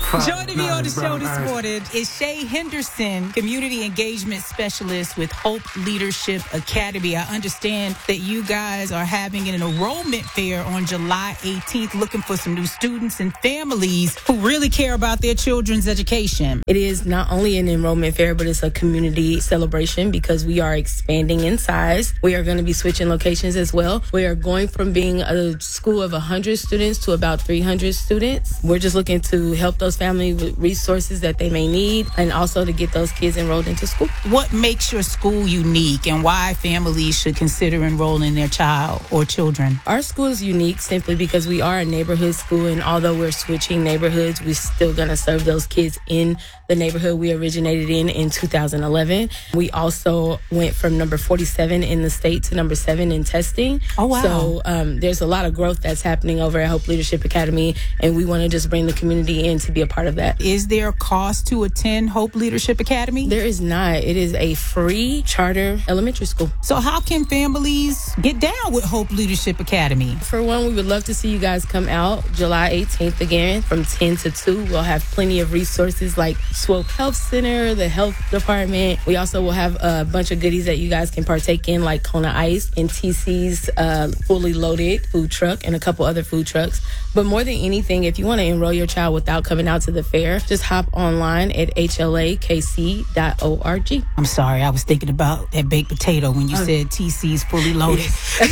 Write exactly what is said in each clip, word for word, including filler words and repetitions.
Joining me on the show this morning is Shay Henderson, Community Engagement Specialist with Hope Leadership Academy. I understand that you guys are having an enrollment fair on July eighteenth, looking for some new students and families who really care about their children's education. It is not only an enrollment fair, but it's a community celebration because we are expanding in size. We are going to be switching locations as well. We are going from being a school of one hundred students to about three hundred students. We're just looking to help those families with resources that they may need and also to get those kids enrolled into school. What makes your school unique and why families should consider enrolling their child or children? Our school is unique simply because we are a neighborhood school, and although we're switching neighborhoods, we're still going to serve those kids in the neighborhood we originated in in two thousand eleven. We also went from number forty-seven in the state to number seven in testing. Oh, wow. So um, there's a lot of growth that's happening over at Hope Leadership Academy, and we want to just bring the community in to be a part of that. Is there a cost to attend Hope Leadership Academy? There is not. It is a free charter elementary school. So how can families get down with Hope Leadership Academy? For one, we would love to see you guys come out July eighteenth again from ten to two. We'll have plenty of resources like Swope Health Center, the health department. We also will have a bunch of goodies that you guys can partake in, like Kona Ice and T C's uh, fully loaded food truck and a couple other food trucks. But more than anything, if you want to enroll your child without coming out to the fair, just hop online at H L A K C dot org. I'm sorry, I was thinking about that baked potato when you Oh. said T C's fully loaded.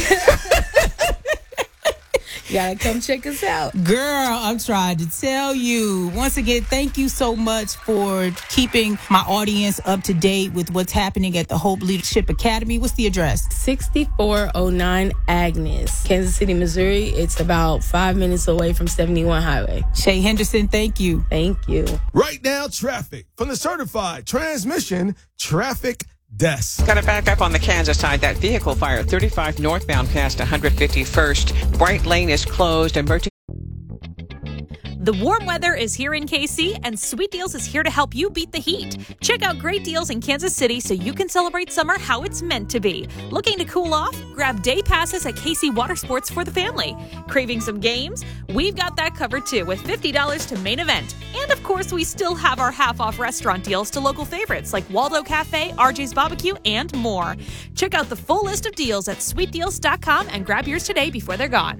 You gotta come check us out. Girl, I'm trying to tell you. Once again, thank you so much for keeping my audience up to date with what's happening at the Hope Leadership Academy. What's the address? sixty-four oh nine Agnes, Kansas City, Missouri. It's about five minutes away from seventy-one Highway. Shay Henderson, thank you. Thank you. Right now, traffic from the certified transmission traffic desk. Got to back up on the Kansas side. That vehicle fire thirty-five northbound past one hundred fifty-first. Bright Lane is closed. Emergency. The warm weather is here in K C, and Sweet Deals is here to help you beat the heat. Check out great deals in Kansas City so you can celebrate summer how it's meant to be. Looking to cool off? Grab day passes at K C Water Sports for the family. Craving some games? We've got that covered too with fifty dollars to main event. And of course, we still have our half-off restaurant deals to local favorites like Waldo Cafe, R J's Barbecue, and more. Check out the full list of deals at sweet deals dot com and grab yours today before they're gone.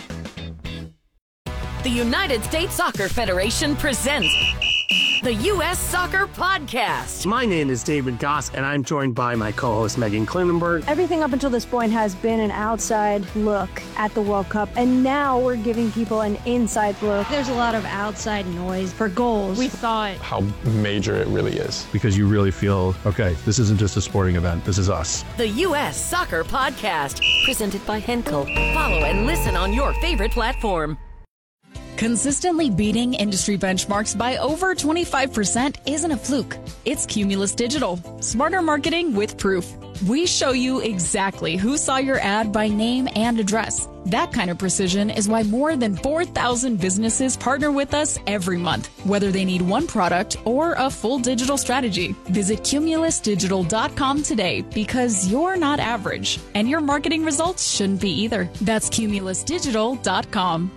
The United States Soccer Federation presents the U S Soccer Podcast. My name is David Goss, and I'm joined by my co-host Megan Klinenberg. Everything up until this point has been an outside look at the World Cup, and now we're giving people an inside look. There's a lot of outside noise for goals. We thought how major it really is. Because you really feel, okay, this isn't just a sporting event, this is us. The U S Soccer Podcast, presented by Henkel. Follow and listen on your favorite platform. Consistently beating industry benchmarks by over twenty-five percent isn't a fluke. It's Cumulus Digital. Smarter marketing with proof. We show you exactly who saw your ad by name and address. That kind of precision is why more than four thousand businesses partner with us every month, whether they need one product or a full digital strategy. Visit cumulus digital dot com today because you're not average, and your marketing results shouldn't be either. That's cumulus digital dot com.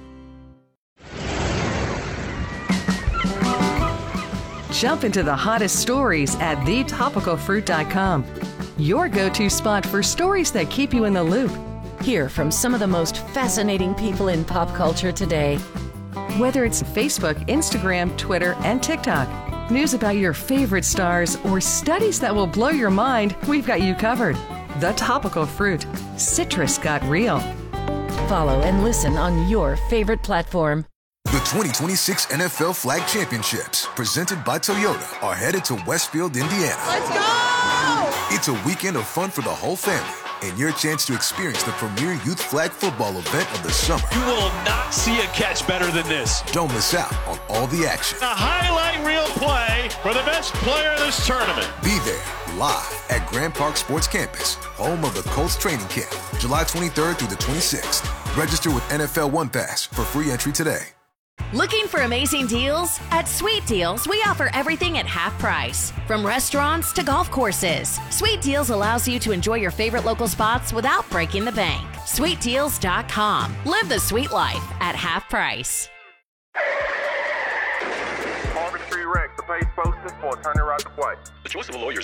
Jump into the hottest stories at the topical fruit dot com. Your go-to spot for stories that keep you in the loop. Hear from some of the most fascinating people in pop culture today. Whether it's Facebook, Instagram, Twitter, and TikTok, news about your favorite stars, or studies that will blow your mind, we've got you covered. The Topical Fruit. Citrus got real. Follow and listen on your favorite platform. The twenty twenty-six N F L Flag Championships, presented by Toyota, are headed to Westfield, Indiana. Let's go! It's a weekend of fun for the whole family, and your chance to experience the premier youth flag football event of the summer. You will not see a catch better than this. Don't miss out on all the action. A highlight reel play for the best player in this tournament. Be there, live at Grand Park Sports Campus, home of the Colts training camp, July twenty-third through the twenty-sixth. Register with N F L One Pass for free entry today. Looking for amazing deals? At Sweet Deals, we offer everything at half price. From restaurants to golf courses, Sweet Deals allows you to enjoy your favorite local spots without breaking the bank. sweet deals dot com. Live the sweet life at half price. authorize the play. The choice of a lawyer